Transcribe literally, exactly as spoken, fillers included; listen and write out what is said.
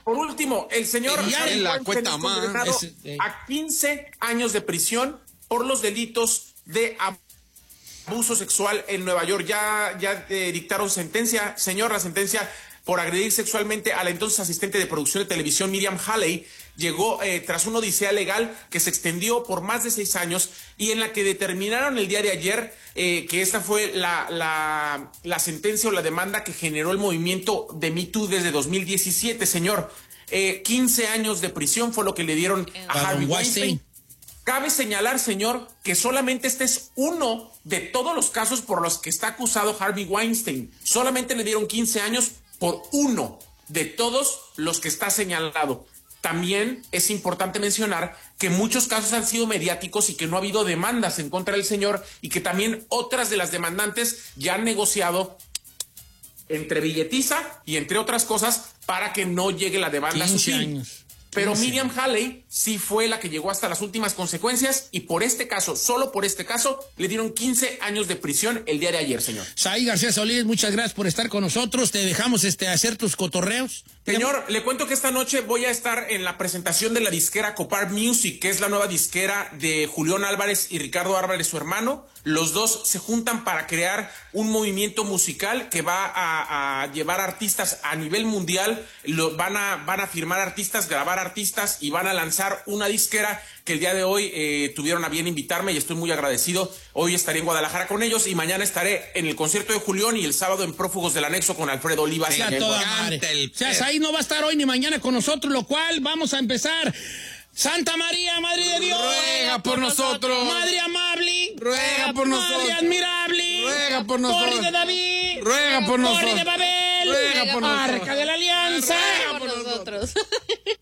por último, el señor en la cuenta más condenado a quince años de prisión por los delitos de abuso sexual en Nueva York. Ya, ya eh, dictaron sentencia, señor, la sentencia por agredir sexualmente a la entonces asistente de producción de televisión Miriam Halley llegó eh, tras una odisea legal que se extendió por más de seis años y en la que determinaron el día de ayer eh, que esta fue la, la, la sentencia o la demanda que generó el movimiento de Me Too desde dos mil diecisiete, señor. Eh, quince años de prisión fue lo que le dieron a Harvey Weinstein. Cabe señalar, señor, que solamente este es uno de todos los casos por los que está acusado Harvey Weinstein. Solamente le dieron quince años por uno de todos los que está señalado. También es importante mencionar que muchos casos han sido mediáticos y que no ha habido demandas en contra del señor y que también otras de las demandantes ya han negociado entre billetiza y entre otras cosas para que no llegue la demanda a su fin. años. Pero Miriam Halley sí fue la que llegó hasta las últimas consecuencias y por este caso, solo por este caso, le dieron quince años de prisión el día de ayer, señor. Saí García Solís, muchas gracias por estar con nosotros. Te dejamos este hacer tus cotorreos. Señor, le cuento que esta noche voy a estar en la presentación de la disquera Copar Music, que es la nueva disquera de Julián Álvarez y Ricardo Álvarez, su hermano. Los dos se juntan para crear un movimiento musical que va a, a llevar artistas a nivel mundial. Lo, van, a, van a firmar artistas, grabar artistas y van a lanzar una disquera que el día de hoy eh, tuvieron a bien invitarme y estoy muy agradecido. Hoy estaré en Guadalajara con ellos y mañana estaré en el concierto de Julián y el sábado en Prófugos del Anexo con Alfredo Olivas. Sí, a toda madre. O sea, Saí no va a estar hoy ni mañana con nosotros, lo cual vamos a empezar. Santa María, Madre de Dios, ruega por nosotros. Madre amable, ruega por nosotros. Madre admirable, ruega por nosotros. Torre de David, ruega por nosotros. Torre de Babel, ruega por nosotros. Arca de la Alianza, ruega por nosotros.